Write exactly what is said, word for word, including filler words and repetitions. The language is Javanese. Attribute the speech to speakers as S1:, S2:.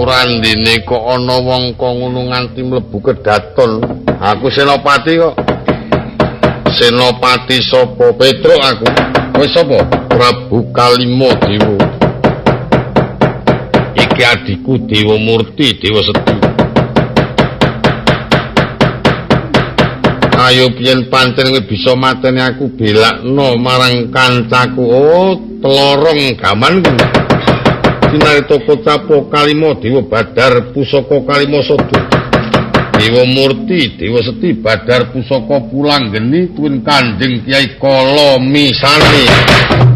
S1: ora ndene kok ana wong kok ngono nganti mlebu kedaton. Aku senopati kok. Senopati sapa? Petruk aku. Kowe sapa? Prabu Kalima Dewa. Iki adikku Dewa Murti, Dewa Seti. Ayo piyen pancen kowe bisa mateni aku belakno marang kancaku. Oh, telorong gaman kuwi. Sinarita Capo Kalima Dewa Badar Pusaka Kalima Sada. Dewa Murti, Dewa Seti Badar Pusaka Pulanggeni tuwin Kanjeng Kyai Kala Misani.